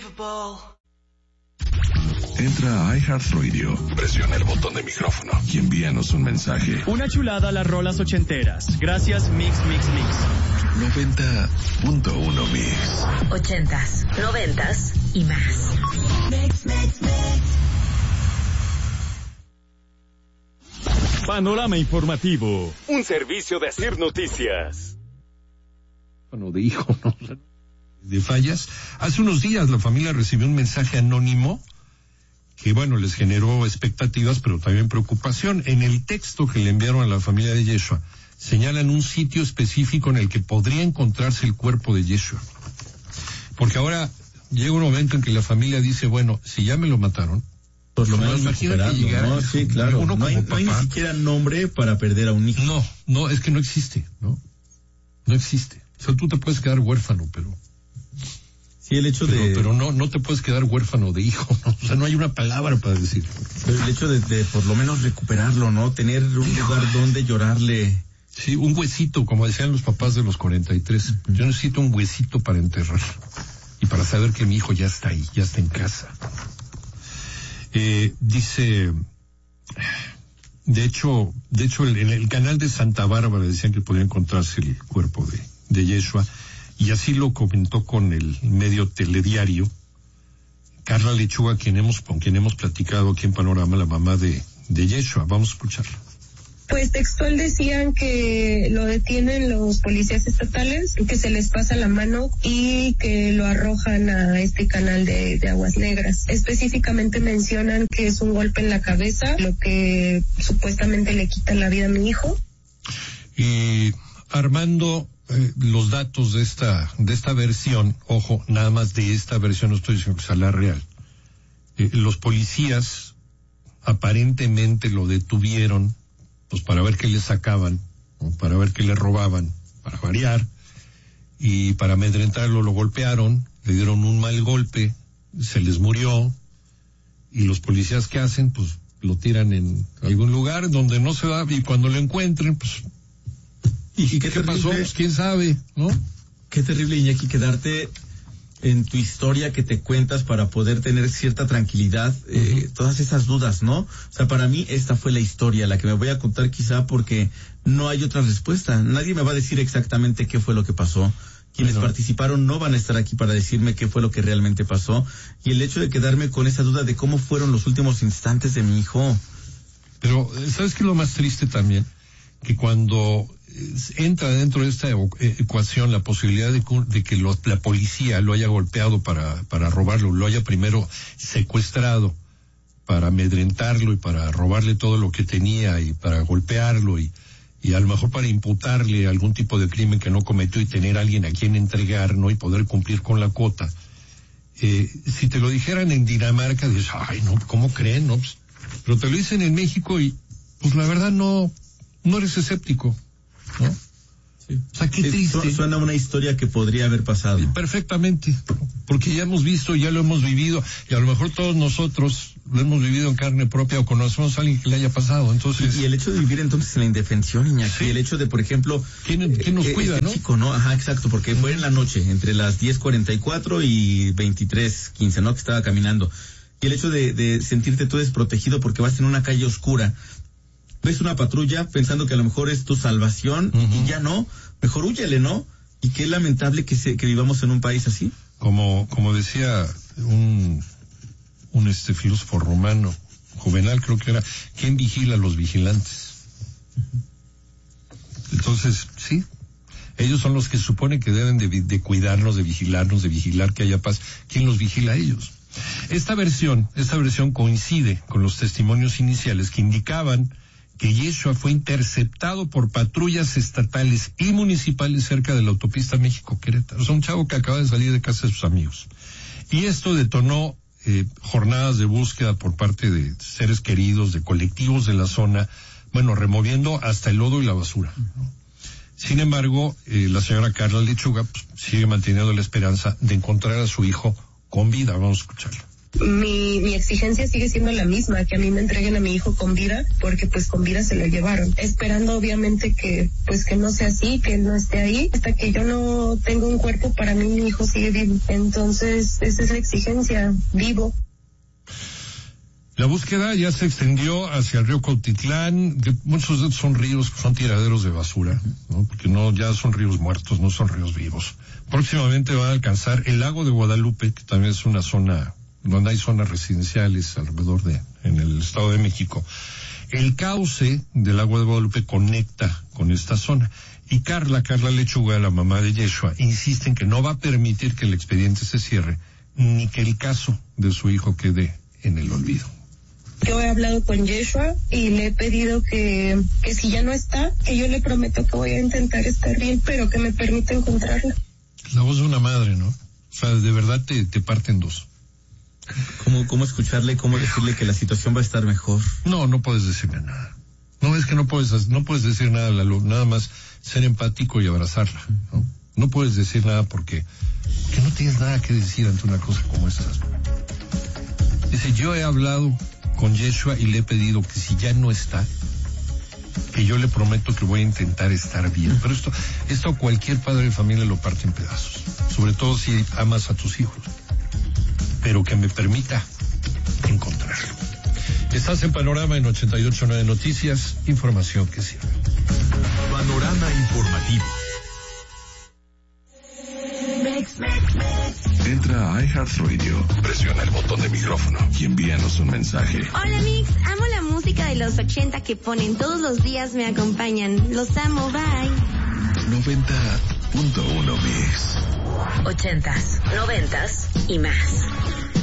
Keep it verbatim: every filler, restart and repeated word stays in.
Entra a iHeartRadio, presiona el botón de micrófono y envíanos un mensaje. Una chulada a las rolas ochenteras. Gracias, Mix, Mix, Mix. noventa punto uno Mix. Ochentas, noventas y más. Mix, Mix, Mix. Panorama informativo. Un servicio de Asir Noticias. Bueno, de hijo, ¿no? De fallas. Hace unos días la familia recibió un mensaje anónimo que, bueno, les generó expectativas, pero también preocupación. En el texto que le enviaron a la familia de Yeshua, señalan un sitio específico en el que podría encontrarse el cuerpo de Yeshua. Porque ahora llega un momento en que la familia dice, bueno, si ya me lo mataron, por lo menos imagina que llegara, ¿no? Sí, claro. Uno no, hay, como no hay ni siquiera nombre para perder a un hijo. No, no, es que no existe, ¿no? No existe. O sea, tú te puedes quedar huérfano, pero... Sí, el hecho pero, de... Pero no, no te puedes quedar huérfano de hijo, ¿no? O sea, no hay una palabra para decir. Pero el hecho de, de por lo menos recuperarlo, ¿no? Tener un lugar donde llorarle. Sí, un huesito, como decían los papás de los cuarenta y tres. Uh-huh. Yo necesito un huesito para enterrar. Y para saber que mi hijo ya está ahí, ya está en casa. Eh, dice... De hecho, de hecho, en el, el canal de Santa Bárbara decían que podía encontrarse el cuerpo de, de Yeshua. Y así lo comentó con el medio Telediario Carla Lechuga, quien hemos, con quien hemos platicado aquí en Panorama, la mamá de, de Yeshua. Vamos a escucharla. Pues textual decían que lo detienen los policías estatales, que se les pasa la mano y que lo arrojan a este canal de, de aguas negras. Específicamente mencionan que es un golpe en la cabeza, lo que supuestamente le quita la vida a mi hijo. Y Armando, eh, los datos de esta de esta versión, ojo, nada más de esta versión, no estoy diciendo que sea la real. Eh, los policías aparentemente lo detuvieron pues para ver qué le sacaban, ¿no? Para ver qué le robaban, para variar, y para amedrentarlo lo golpearon, le dieron un mal golpe, se les murió, y los policías ¿qué hacen? Pues lo tiran en algún lugar donde no se va, y cuando lo encuentren, pues, ¿y, ¿y qué, qué pasó? Pues quién sabe, ¿no? Qué terrible, Iñaki, quedarte en tu historia que te cuentas para poder tener cierta tranquilidad, eh, uh-huh. todas esas dudas, ¿no? O sea, para mí esta fue la historia, la que me voy a contar quizá porque no hay otra respuesta. Nadie me va a decir exactamente qué fue lo que pasó. Quienes bueno. participaron no van a estar aquí para decirme qué fue lo que realmente pasó. Y el hecho de quedarme con esa duda de cómo fueron los últimos instantes de mi hijo. Pero, ¿sabes qué es lo más triste también? Que cuando entra dentro de esta ecuación la posibilidad de, de que lo, la policía lo haya golpeado para, para robarlo, lo haya primero secuestrado para amedrentarlo y para robarle todo lo que tenía y para golpearlo y, y a lo mejor para imputarle algún tipo de crimen que no cometió y tener a alguien a quien entregar, ¿no? Y poder cumplir con la cuota. Eh, si te lo dijeran en Dinamarca, dices, ay, no, ¿cómo creen? No, pues, pero te lo dicen en México y, pues la verdad no, no eres escéptico, ¿no? Sí. O sea, qué sí, triste. Suena una historia que podría haber pasado. Perfectamente, porque ya hemos visto, ya lo hemos vivido, y a lo mejor todos nosotros lo hemos vivido en carne propia o conocemos a alguien que le haya pasado, entonces... Y, y el hecho de vivir entonces en la indefensión, Iñaki, sí. Y el hecho de, por ejemplo... ¿Quién, quién nos eh, cuida, este no? chico, ¿no? Ajá, exacto, porque fue en la noche, entre las diez cuarenta y cuatro y veintitrés quince, ¿no? Que estaba caminando. Y el hecho de, de sentirte tú desprotegido porque vas en una calle oscura, ves una patrulla pensando que a lo mejor es tu salvación, uh-huh. y ya no, mejor húyele, ¿no? Y qué lamentable que se, que vivamos en un país así. Como, como decía un, un este filósofo romano, Juvenal creo que era, ¿quién vigila a los vigilantes? Uh-huh. Entonces, sí, ellos son los que se supone que deben de, de cuidarnos, de vigilarnos, de vigilar que haya paz. ¿Quién los vigila a ellos? Esta versión, esta versión coincide con los testimonios iniciales que indicaban que Yeshua fue interceptado por patrullas estatales y municipales cerca de la autopista México-Querétaro. Es un chavo que acaba de salir de casa de sus amigos. Y esto detonó eh, jornadas de búsqueda por parte de seres queridos, de colectivos de la zona, bueno, removiendo hasta el lodo y la basura, ¿no? Sin embargo, eh, la señora Carla Lechuga pues, sigue manteniendo la esperanza de encontrar a su hijo con vida. Vamos a escucharlo. Mi, mi exigencia sigue siendo la misma, que a mí me entreguen a mi hijo con vida, porque pues con vida se lo llevaron. Esperando obviamente que pues que no sea así, que él no esté ahí. Hasta que yo no tengo un cuerpo, para mí mi hijo sigue vivo. Entonces, esa es la exigencia, vivo. La búsqueda ya se extendió hacia el río Cautitlán, que muchos de estos son ríos, son tiraderos de basura, ¿no? Porque no, ya son ríos muertos, no son ríos vivos. Próximamente van a alcanzar el lago de Guadalupe, que también es una zona donde hay zonas residenciales alrededor de, en el Estado de México. El cauce del lago de Guadalupe conecta con esta zona. Y Carla, Carla Lechuga, la mamá de Yeshua, insiste en que no va a permitir que el expediente se cierre, ni que el caso de su hijo quede en el olvido. Yo he hablado con Yeshua y le he pedido que, que si ya no está, que yo le prometo que voy a intentar estar bien, pero que me permita encontrarla. La voz de una madre, ¿no? O sea, de verdad te, te parte en dos. ¿Cómo, cómo escucharle, cómo decirle que la situación va a estar mejor? No, no puedes decirle nada. No, es que no puedes, no puedes decir nada, Lalo, nada más ser empático y abrazarla, ¿no? No puedes decir nada porque, porque no tienes nada que decir ante una cosa como esta. Dice, yo he hablado con Yeshua y le he pedido que si ya no está, que yo le prometo que voy a intentar estar bien. Pero esto, esto cualquier padre de familia lo parte en pedazos, sobre todo si amas a tus hijos. Pero que me permita encontrarlo. Estás en Panorama en ochenta y ocho punto nueve Noticias, información que sirve. Panorama informativo. Entra a iHeartRadio, presiona el botón de micrófono y envíanos un mensaje. Hola Mix, amo la música de los ochenta que ponen todos los días, me acompañan. Los amo, bye. noventa punto uno Mix. Ochentas, noventas y más.